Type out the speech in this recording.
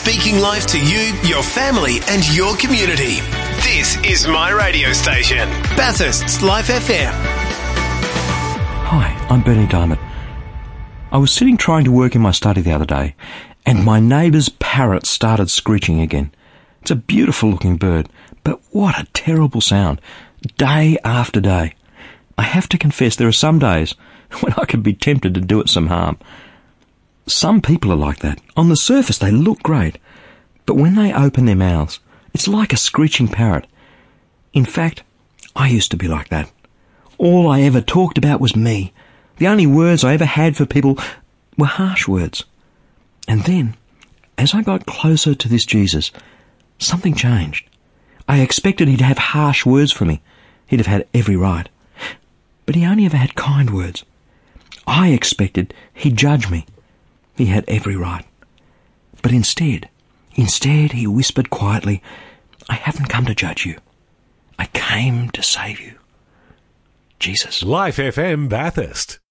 speaking life to you, your family and your community. This is my radio station, Bathurst's Life FM. Hi, I'm Bernie Diamond. I was sitting trying to work in my study the other day, and my neighbour's parrot started screeching again. It's a beautiful looking bird, but what a terrible sound, day after day. I have to confess there are some days when I could be tempted to do it some harm. Some people are like that. On the surface they look great, but when they open their mouths, it's like a screeching parrot. In fact, I used to be like that. All I ever talked about was me. The only words I ever had for people were harsh words. And then, as I got closer to this Jesus, something changed. I expected he'd have harsh words for me. He'd have had every right. But he only ever had kind words. I expected he'd judge me. He had every right. But instead he whispered quietly, I haven't come to judge you. I came to save you. Jesus. Life FM Bathurst.